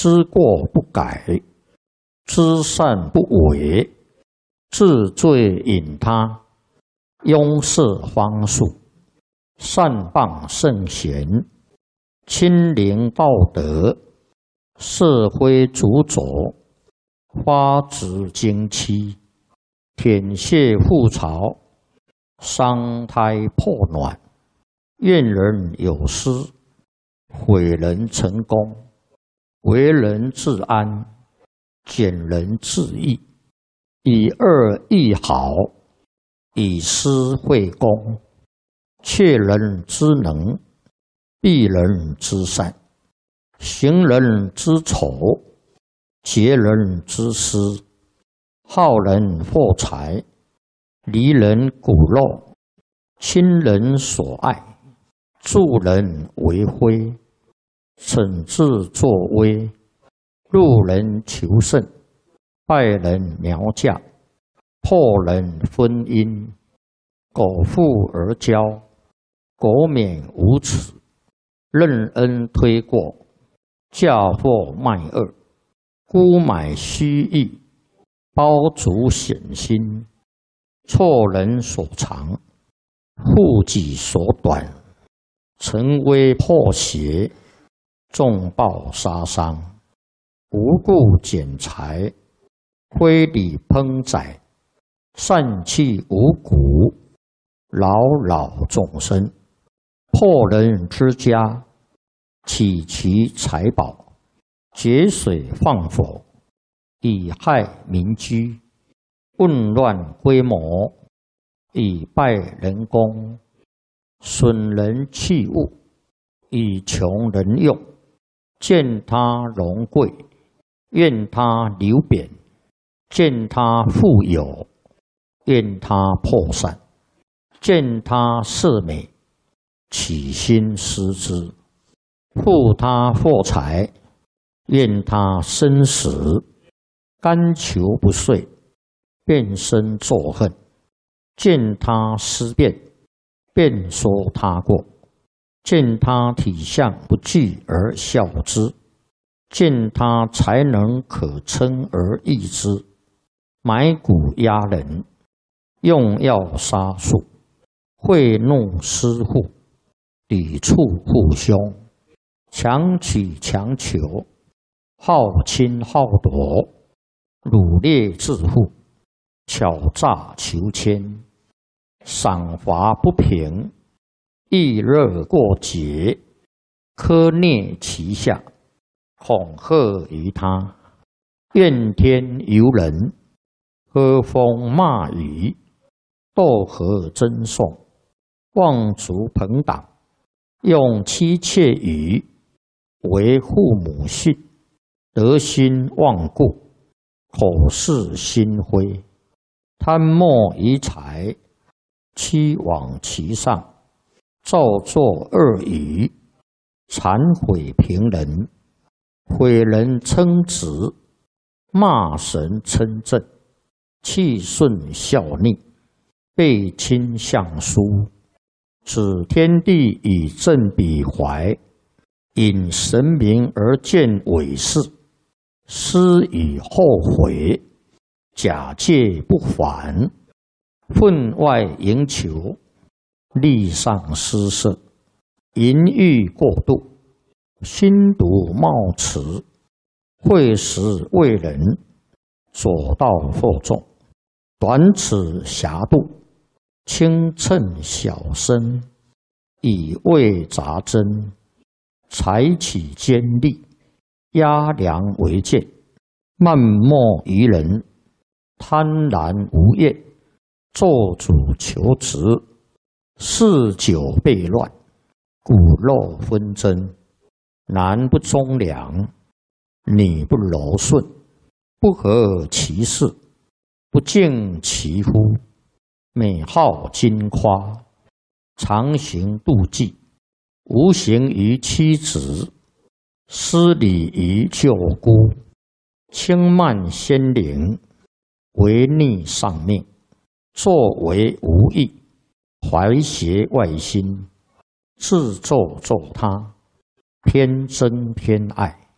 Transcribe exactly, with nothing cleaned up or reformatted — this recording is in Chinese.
知过不改，知善不为，自罪引他，庸事荒树，善谤圣贤，亲临道德，社会主佐，花枝经期，舔血覆巢，伤胎破卵，怨人有失，毁人成功，为人自安，减人自义，以恶易好，以私会公，窃人之能，避人之善，行人之丑，劫人之私，好人获财，离人骨肉，亲人所爱，助人为辉，惩治作威，路人求胜，败人苗嫁，破人婚姻，苟富而骄，苟免无耻，任恩推过，嫁祸卖恶，沽买虚意，包足险心，错人所长，护己所短，陈威破邪，众暴杀伤，无故剪裁，非礼烹宰，散弃五谷，扰扰众生，破人之家，起其财宝，节水放火，以害民居，混乱规模，以败人功，损人器物，以穷人用，见他荣贵，愿他流贬，见他富有，愿他破散，见他色美，起心思之，护他获财，愿他生死，甘求不遂，变身作恨，见他思变，便说他过，见他体相不具而笑之，见他才能可称而易之，买骨压人，用药杀术，贿赂私户，抵触父兄，强取强求，好侵好夺，掳掠致富，巧诈求迁，赏罚不平，易热过节，苛虐其下，恐吓于他，怨天尤人，喝风骂雨，斗河争讼，妄族朋党，用妻妾语，为父母训，德心忘故，口是心非，贪墨于财，欺罔其上，造作恶语，谄毁平人，毁人称职，骂神称正，气顺效逆，背亲相疏，指天地以正彼怀，引神明而见伪事，思以后悔，假借不还，分外营求，利上施舍，淫欲过度，心毒冒迟，会时为人，左道惑众，短尺狭度，轻称小身，以为杂针，采取尖利，压梁为剑，漫莫于人，贪婪无厌，做主求职，嗜酒悖乱，骨肉纷争，男不忠良，女不柔顺，不合其事，不敬其夫，美好矜夸，常行妒忌，无形于妻子，失礼于舅姑，轻慢先灵，违逆上命，作为无益，怀邪外心，自作作他，偏憎偏爱，